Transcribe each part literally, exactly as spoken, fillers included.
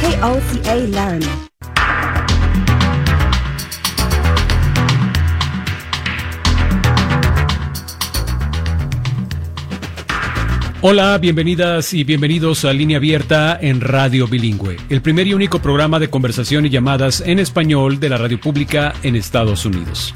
K O C A Laramie. Hola, bienvenidas y bienvenidos a Línea Abierta en Radio Bilingüe, el primer y único programa de conversación y llamadas en español de la radio pública en Estados Unidos.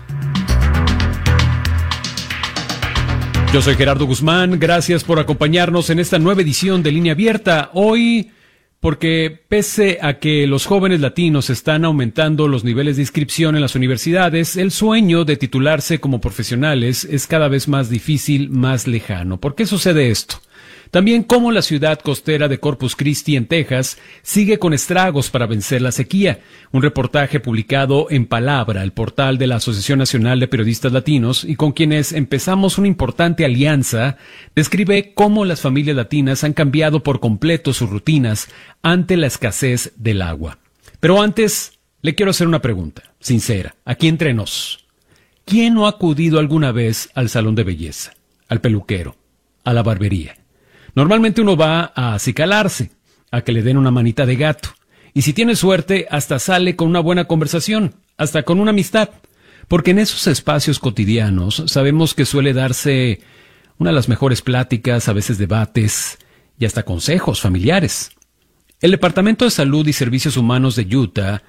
Yo soy Gerardo Guzmán, gracias por acompañarnos en esta nueva edición de Línea Abierta. Hoy, porque pese a que los jóvenes latinos están aumentando los niveles de inscripción en las universidades, el sueño de titularse como profesionales es cada vez más difícil, más lejano. ¿Por qué sucede esto? También cómo la ciudad costera de Corpus Christi, en Texas, sigue con estragos para vencer la sequía. Un reportaje publicado en Palabra, el portal de la Asociación Nacional de Periodistas Latinos, y con quienes empezamos una importante alianza, describe cómo las familias latinas han cambiado por completo sus rutinas ante la escasez del agua. Pero antes, le quiero hacer una pregunta, sincera, aquí entre nos. ¿Quién no ha acudido alguna vez al salón de belleza, al peluquero, a la barbería? Normalmente uno va a acicalarse, a que le den una manita de gato. Y si tiene suerte, hasta sale con una buena conversación, hasta con una amistad. Porque en esos espacios cotidianos sabemos que suele darse una de las mejores pláticas, a veces debates y hasta consejos familiares. El Departamento de Salud y Servicios Humanos de Utah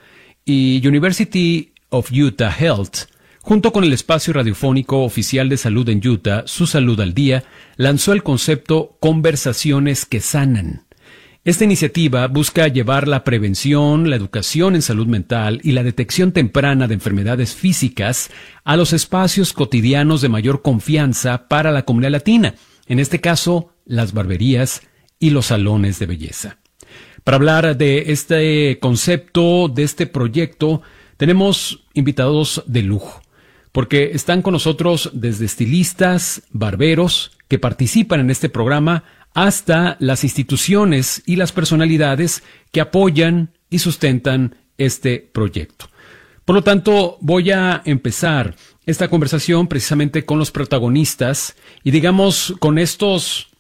y University of Utah Health, junto con el espacio radiofónico oficial de salud en Utah, Su Salud al Día, lanzó el concepto Conversaciones que Sanan. Esta iniciativa busca llevar la prevención, la educación en salud mental y la detección temprana de enfermedades físicas a los espacios cotidianos de mayor confianza para la comunidad latina, en este caso, las barberías y los salones de belleza. Para hablar de este concepto, de este proyecto, tenemos invitados de lujo, porque están con nosotros desde estilistas, barberos, que participan en este programa, hasta las instituciones y las personalidades que apoyan y sustentan este proyecto. Por lo tanto, voy a empezar esta conversación precisamente con los protagonistas y, digamos, con estos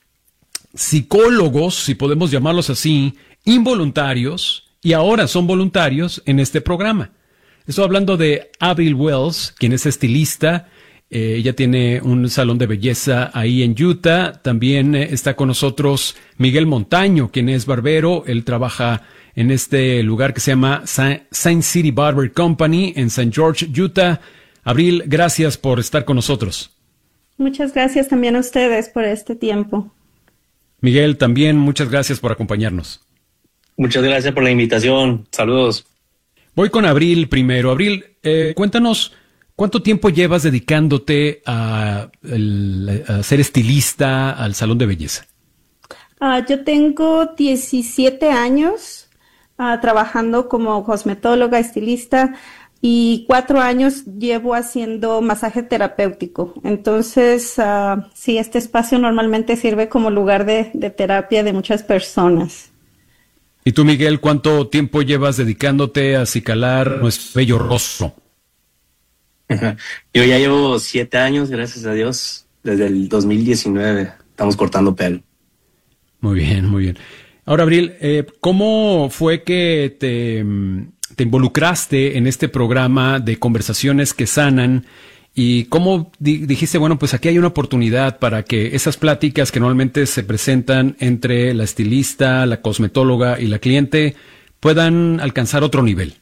psicólogos, si podemos llamarlos así, involuntarios, y ahora son voluntarios en este programa. Estoy hablando de Avril Wells, quien es estilista. Eh, ella tiene un salón de belleza ahí en Utah. También eh, está con nosotros Miguel Montaño, quien es barbero. Él trabaja en este lugar que se llama Saint City Barber Company en Saint George, Utah. Avril, gracias por estar con nosotros. Muchas gracias también a ustedes por este tiempo. Miguel, también muchas gracias por acompañarnos. Muchas gracias por la invitación. Saludos. Voy con Avril primero. Avril, eh, cuéntanos, ¿cuánto tiempo llevas dedicándote a, el, a ser estilista, al salón de belleza? Uh, yo tengo diecisiete años uh, trabajando como cosmetóloga, estilista, y cuatro años llevo haciendo masaje terapéutico. Entonces, uh, sí, este espacio normalmente sirve como lugar de, de terapia de muchas personas. ¿Y tú, Miguel, cuánto tiempo llevas dedicándote a acicalar nuestro bello rostro? Yo ya llevo siete años, gracias a Dios, desde el dos mil diecinueve. Estamos cortando pelo. Muy bien, muy bien. Ahora, Avril, eh, ¿cómo fue que te, te involucraste en este programa de Conversaciones que Sanan? ¿Y cómo di- dijiste, bueno, pues aquí hay una oportunidad para que esas pláticas que normalmente se presentan entre la estilista, la cosmetóloga y la cliente puedan alcanzar otro nivel?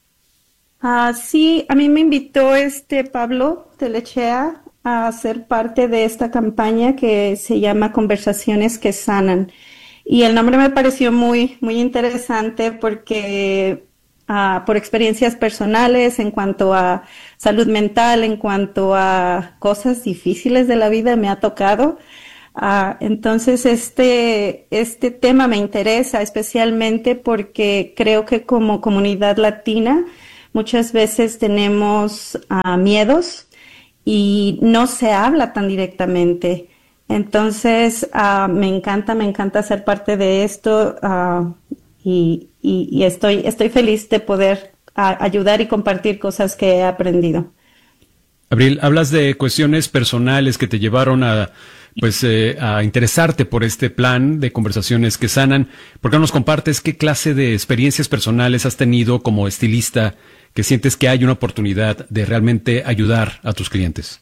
Uh, sí, a mí me invitó este Pablo Telechea a ser parte de esta campaña que se llama Conversaciones que Sanan. Y el nombre me pareció muy, muy interesante porque Uh, por experiencias personales en cuanto a salud mental, en cuanto a cosas difíciles de la vida me ha tocado. Uh, entonces este, este tema me interesa especialmente porque creo que como comunidad latina muchas veces tenemos uh, miedos y no se habla tan directamente. Entonces uh, me encanta, me encanta ser parte de esto. Uh, Y, y, y estoy, estoy feliz de poder a, ayudar y compartir cosas que he aprendido. Avril, hablas de cuestiones personales que te llevaron a pues eh, a interesarte por este plan de Conversaciones que Sanan. ¿Por qué no nos compartes qué clase de experiencias personales has tenido como estilista que sientes que hay una oportunidad de realmente ayudar a tus clientes?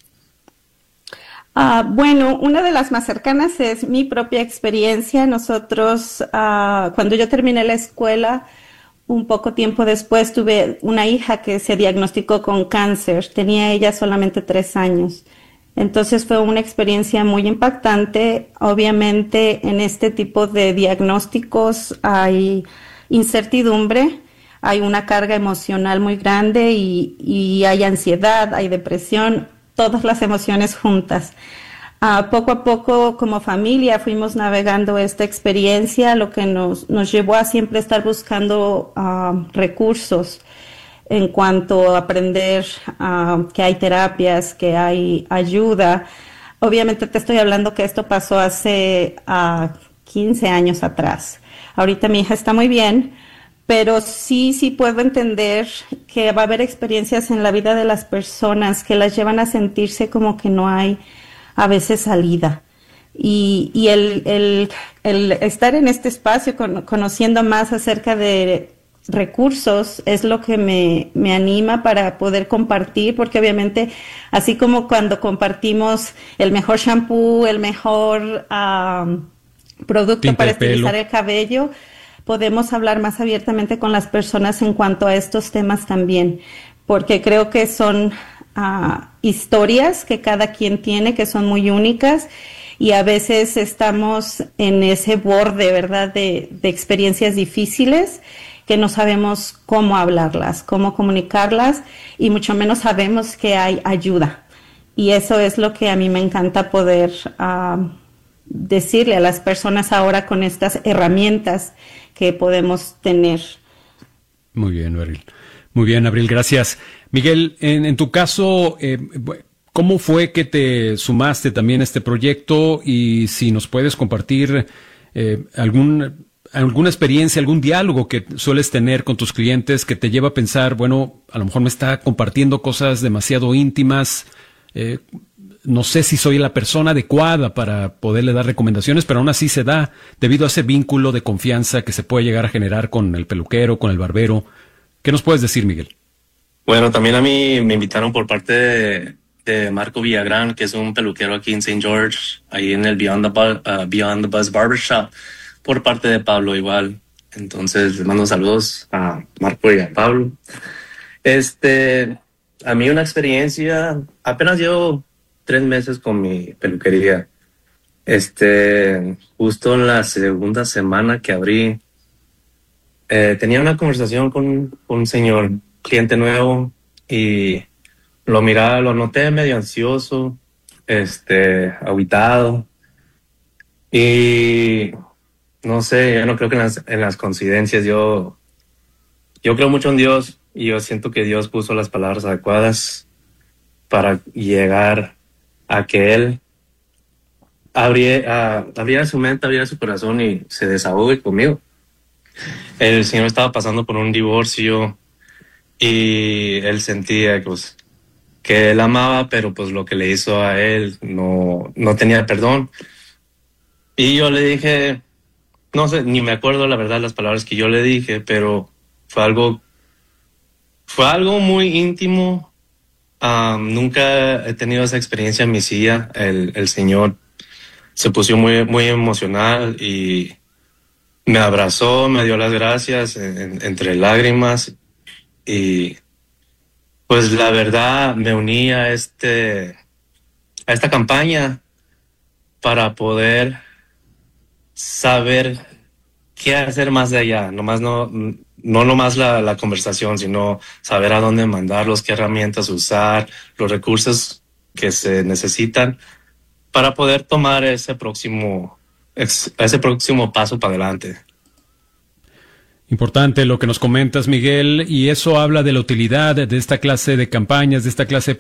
Uh, bueno, una de las más cercanas es mi propia experiencia. Nosotros, uh, cuando yo terminé la escuela, un poco tiempo después tuve una hija que se diagnosticó con cáncer. Tenía ella solamente tres años. Entonces fue una experiencia muy impactante. Obviamente en este tipo de diagnósticos hay incertidumbre, hay una carga emocional muy grande y, y hay ansiedad, hay depresión, todas las emociones juntas. Uh, poco a poco, como familia, fuimos navegando esta experiencia, lo que nos, nos llevó a siempre estar buscando uh, recursos en cuanto a aprender uh, que hay terapias, que hay ayuda. Obviamente te estoy hablando que esto pasó hace uh, quince años atrás. Ahorita mi hija está muy bien, pero sí, sí puedo entender que va a haber experiencias en la vida de las personas que las llevan a sentirse como que no hay a veces salida. Y, y el, el, el estar en este espacio con, conociendo más acerca de recursos es lo que me, me anima para poder compartir, porque obviamente así como cuando compartimos el mejor shampoo, el mejor um, producto Tinte para de pelo. estilizar el cabello, podemos hablar más abiertamente con las personas en cuanto a estos temas también, porque creo que son uh, historias que cada quien tiene, que son muy únicas, y a veces estamos en ese borde, ¿verdad?, de, de experiencias difíciles que no sabemos cómo hablarlas, cómo comunicarlas, y mucho menos sabemos que hay ayuda. Y eso es lo que a mí me encanta poder uh, decirle a las personas ahora con estas herramientas que podemos tener. Muy bien, Abril. Muy bien, Abril, gracias. Miguel, en, en tu caso, eh, ¿cómo fue que te sumaste también a este proyecto? Y si nos puedes compartir eh, algún, alguna experiencia, algún diálogo que sueles tener con tus clientes que te lleva a pensar, bueno, a lo mejor me está compartiendo cosas demasiado íntimas, eh, no sé si soy la persona adecuada para poderle dar recomendaciones, pero aún así se da debido a ese vínculo de confianza que se puede llegar a generar con el peluquero, con el barbero. ¿Qué nos puedes decir, Miguel? Bueno, también a mí me invitaron por parte de, de Marco Villagrán, que es un peluquero aquí en Saint George, ahí en el Beyond the, Bu- uh, Beyond the Buzz Barbershop, por parte de Pablo igual. Entonces les mando saludos a Marco y a Pablo. Este, a mí una experiencia, apenas llevo tres meses con mi peluquería. Este, justo en la segunda semana que abrí, eh, tenía una conversación con, con un señor, cliente nuevo, y lo miraba, lo noté medio ansioso, este, aguitado, y no sé, yo no creo que en las, en las coincidencias, yo, yo creo mucho en Dios, y yo siento que Dios puso las palabras adecuadas para llegar a que él abriera, abriera su mente, abriera su corazón y se desahogue conmigo. El señor estaba pasando por un divorcio y él sentía pues, que él amaba, pero pues lo que le hizo a él no, no tenía perdón. Y yo le dije, no sé, ni me acuerdo la verdad las palabras que yo le dije, pero fue algo, fue algo muy íntimo. Um, nunca he tenido esa experiencia en mi silla. El, el señor se puso muy, muy emocional y me abrazó, me dio las gracias en, en, entre lágrimas, y pues la verdad me uní a, este, a esta campaña para poder saber qué hacer más de allá. Nomás no, no nomás la, la conversación, sino saber a dónde mandarlos, qué herramientas usar, los recursos que se necesitan para poder tomar ese próximo, ese próximo paso para adelante. Importante lo que nos comentas, Miguel, y eso habla de la utilidad de esta clase de campañas, de esta clase de